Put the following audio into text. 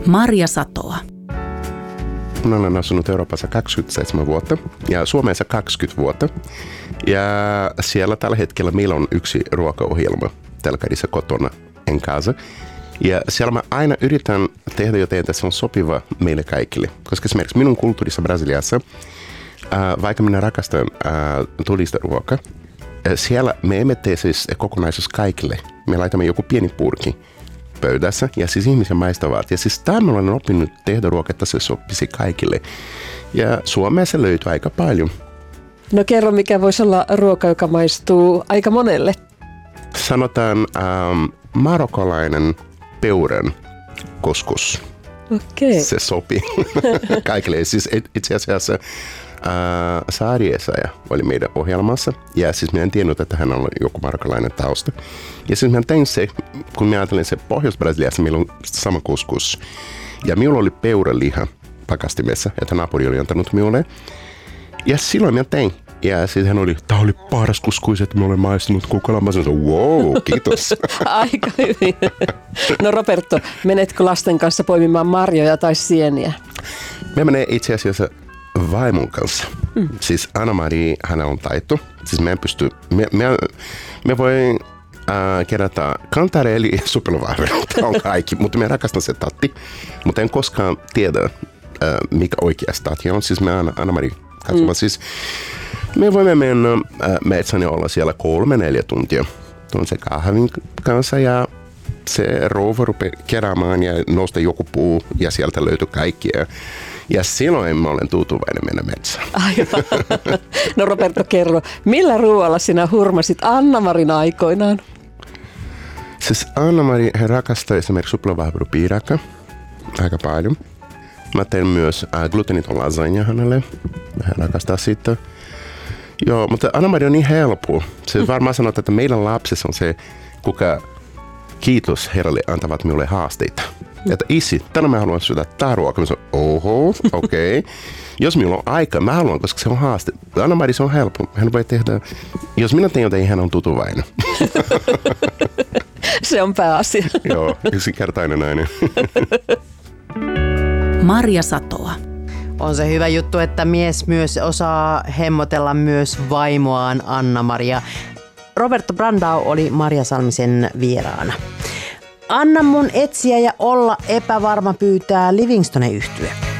Marja Satoa. Mä olen asunut Euroopassa 27 vuotta ja Suomessa 20 vuotta. Ja siellä tällä hetkellä meillä on yksi ruokaohjelma telkkarissa kotona en casa. Ja siellä mä aina yritän tehdä jotain, että se on sopiva meille kaikille. Koska esimerkiksi minun kulttuurissa Brasiliassa, vaikka minä rakastan tulista ruokaa, siellä me emme tee siis kokonaisuus kaikille. Me laitamme joku pieni purki pöydässä ja siis ihmisiä maistavat. Ja siis täällä olen oppinut tehdä ruokaa, että se sopisi kaikille. Ja Suomessa löytyy aika paljon. No kerro, mikä voisi olla ruoka, joka maistuu aika monelle? Sanotaan marokkolainen peuran couscous. Okei. Se sopii kaikille. Siis itse asiassa Saari-Essaja oli meidän ohjelmassa. Ja siis minä en tiennyt, että hän on joku marokkolainen tausta. Ja siis minä tein se, kun minä ajattelin se Pohjois-Brasiliassa, meillä on sama couscous. Ja minulla oli peuraliha pakastimessa, että naapuri oli antanut minulle. Ja silloin minä tein. Ja sitten hän oli, tämä oli paras couscous, että mä olen maistunut kukalla. Mä sanoin, wow, kiitos. Aika hyvin. No Roberto, menetkö lasten kanssa poimimaan marjoja tai sieniä? Me menee itse asiassa vaimon kanssa. Siis Anna-Mari, hän on taito. Siis me en pysty, me voi kerätä kantarelli ja suppelovahveri. Tämä on kaikki, mutta me rakastan se tatti. Mutta en koskaan tiedä, mikä oikea tatti on. Siis me Anna-Mari katsomaan. Siis me voimme mennä metsään ja olla siellä 3-4 tuntia. Tuon se kahvin kanssa ja se rouva rupeaa keräämään ja nostaa joku puu ja sieltä löytyy kaikkia. Ja silloin mä olen tyytyväinen mennä metsään. Aivan. No Roberto, kerro, millä ruoalla sinä hurmasit Anna-Marin aikoinaan? Siis Anna-Mari rakastaa esimerkiksi suppelovahverupiirakka aika paljon. Mä teen myös gluteniton lasagne hänelle. Hän rakastaa sitä. Joo, mutta Anna-Mari on niin helppo. Se varmaan sanoo, että meidän lapsessa on se, kuka kiitos Herralle antavat minulle haasteita. Että isi, tänään mä haluan syödä tää ruokaa. Mä sanon, okei. Jos minulla on aika, mä haluan, koska se on haaste. Anna-Mari, se on helppo. Hän voi tehdä, jos minä teen jotain, hän on tyytyväinen. Se on pääasia. Joo, yksinkertainen nainen. Marja Satoa. On se hyvä juttu, että mies myös osaa hemmotella myös vaimoaan Anna-Maria. Roberto Brandao oli Marja Salmisen vieraana. Anna mun etsiä ja olla epävarma pyytää Livingstone-yhtye.